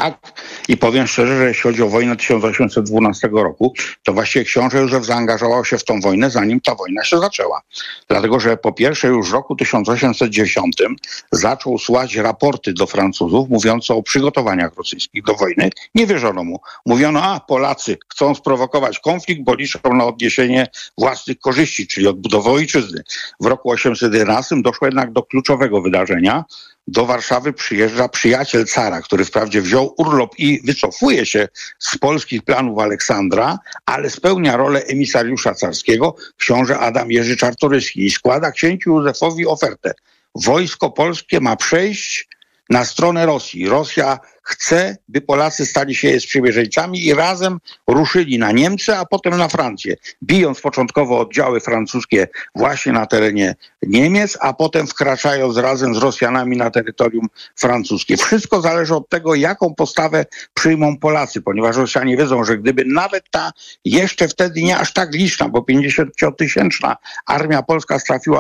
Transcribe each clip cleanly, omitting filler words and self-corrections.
Tak, i powiem szczerze, że jeśli chodzi o wojnę 1812 roku, to właściwie książę Józef zaangażował się w tą wojnę, zanim ta wojna się zaczęła. Dlatego, że po pierwsze już w roku 1810 zaczął słać raporty do Francuzów mówiące o przygotowaniach rosyjskich do wojny. Nie wierzono mu. Mówiono, a Polacy chcą sprowokować konflikt, bo liczą na odniesienie własnych korzyści, czyli odbudowę ojczyzny. W roku 1811 doszło jednak do kluczowego wydarzenia. Do Warszawy przyjeżdża przyjaciel cara, który wprawdzie wziął urlop i wycofuje się z polskich planów Aleksandra, ale spełnia rolę emisariusza carskiego, książę Adam Jerzy Czartoryski, i składa księciu Józefowi ofertę. Wojsko polskie ma przejść na stronę Rosji. Rosja chce, by Polacy stali się jej sprzymierzeńcami i razem ruszyli na Niemcy, a potem na Francję, bijąc początkowo oddziały francuskie właśnie na terenie Niemiec, a potem wkraczając razem z Rosjanami na terytorium francuskie. Wszystko zależy od tego, jaką postawę przyjmą Polacy, ponieważ Rosjanie wiedzą, że gdyby nawet ta jeszcze wtedy nie aż tak liczna, bo 50-tysięczna armia polska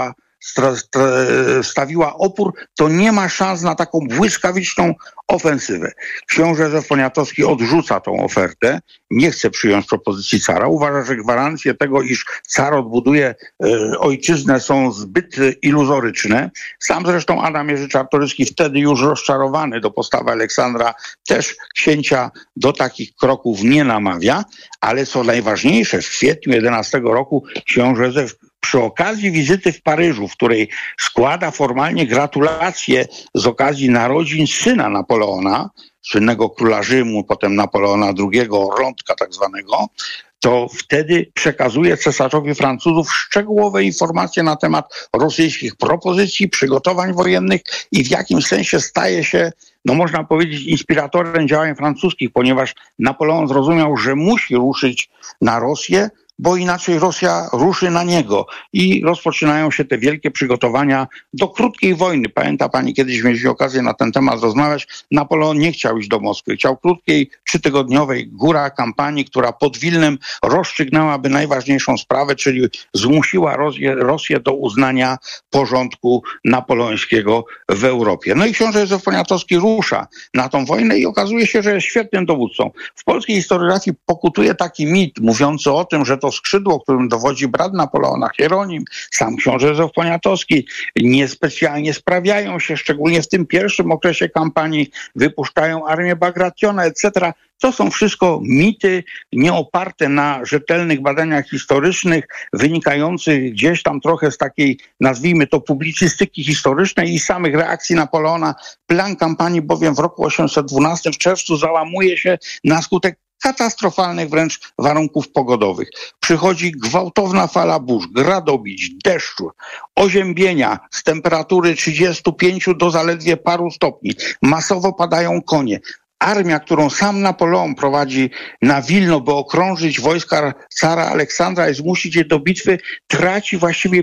stawiła opór, to nie ma szans na taką błyskawiczną ofensywę. Książę Józef Poniatowski odrzuca tą ofertę, nie chce przyjąć propozycji cara. Uważa, że gwarancje tego, iż car odbuduje ojczyznę, są zbyt iluzoryczne. Sam zresztą Adam Jerzy Czartoryski, wtedy już rozczarowany do postawy Aleksandra, też księcia do takich kroków nie namawia, ale co najważniejsze, w kwietniu 11 roku książę Józef przy okazji wizyty w Paryżu, w której składa formalnie gratulacje z okazji narodzin syna Napoleona, słynnego króla Rzymu, potem Napoleona II, Orlątka tak zwanego, to wtedy przekazuje cesarzowi Francuzów szczegółowe informacje na temat rosyjskich propozycji, przygotowań wojennych i w jakim sensie staje się, no można powiedzieć, inspiratorem działań francuskich, ponieważ Napoleon zrozumiał, że musi ruszyć na Rosję, bo inaczej Rosja ruszy na niego i rozpoczynają się te wielkie przygotowania do krótkiej wojny. Pamięta pani, kiedyś mieliśmy okazję na ten temat rozmawiać, Napoleon nie chciał iść do Moskwy, chciał krótkiej, 3-tygodniowej góra kampanii, która pod Wilnem rozstrzygnęłaby najważniejszą sprawę, czyli zmusiła Rosję do uznania porządku napoleońskiego w Europie. No i książę Józef Poniatowski rusza na tą wojnę i okazuje się, że jest świetnym dowódcą. W polskiej historiografii pokutuje taki mit mówiący o tym, że to skrzydło, którym dowodzi brat Napoleona, Hieronim, sam książę Józef Poniatowski, niespecjalnie sprawiają się, szczególnie w tym pierwszym okresie kampanii, wypuszczają armię Bagrationa, etc. To są wszystko mity nieoparte na rzetelnych badaniach historycznych, wynikających gdzieś tam trochę z takiej, nazwijmy to, publicystyki historycznej i samych reakcji Napoleona. Plan kampanii bowiem w roku 812 w czerwcu załamuje się na skutek katastrofalnych wręcz warunków pogodowych. Przychodzi gwałtowna fala burz, gradobić, deszczu, oziębienia z temperatury 35 do zaledwie paru stopni. Masowo padają konie. Armia, którą sam Napoleon prowadzi na Wilno, by okrążyć wojska cara Aleksandra i zmusić je do bitwy, traci właściwie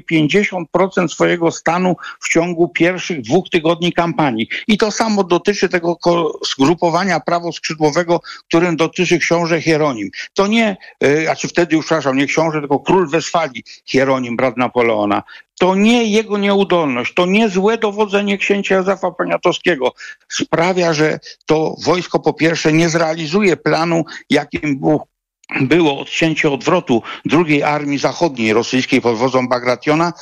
50% swojego stanu w ciągu pierwszych 2 tygodni kampanii. I to samo dotyczy tego zgrupowania prawoskrzydłowego, którym dotyczy książę Hieronim. To nie, wtedy już, przepraszam, nie książę, tylko król Westfalii Hieronim, brat Napoleona. To nie jego nieudolność, to nie złe dowodzenie księcia Józefa Poniatowskiego sprawia, że to wojsko po pierwsze nie zrealizuje planu, jakim było odcięcie odwrotu II Armii Zachodniej rosyjskiej pod wodzą Bagrationa.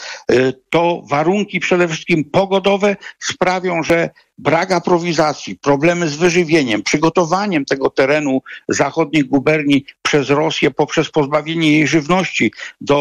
To warunki przede wszystkim pogodowe sprawią, że brak aprowizacji, problemy z wyżywieniem, przygotowaniem tego terenu zachodnich guberni przez Rosję poprzez pozbawienie jej żywności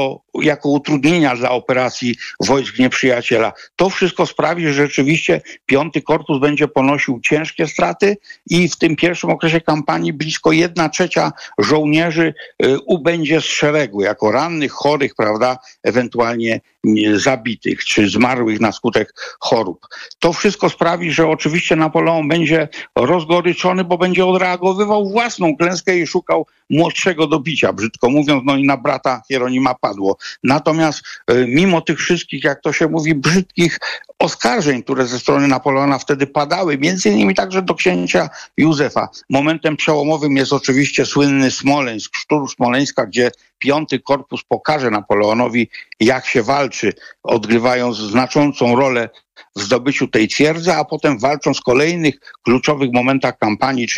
jako utrudnienia dla operacji wojsk nieprzyjaciela. To wszystko sprawi, że rzeczywiście 5. Korpus będzie ponosił ciężkie straty i w tym pierwszym okresie kampanii blisko 1/3 żołnierzy ubędzie z szeregu, jako rannych, chorych, prawda, ewentualnie zabitych czy zmarłych na skutek chorób. To wszystko sprawi, że oczywiście Napoleon będzie rozgoryczony, bo będzie odreagowywał własną klęskę i szukał młodszego do bicia, brzydko mówiąc, no i na brata Hieronima padło. Natomiast mimo tych wszystkich, jak to się mówi, brzydkich oskarżeń, które ze strony Napoleona wtedy padały, między innymi także do księcia Józefa. Momentem przełomowym jest oczywiście słynny Smoleńsk, szturm Smoleńska, gdzie 5. Korpus pokaże Napoleonowi, jak się walczy, odgrywając znaczącą rolę w zdobyciu tej twierdzy, a potem walcząc w kolejnych kluczowych momentach kampanii,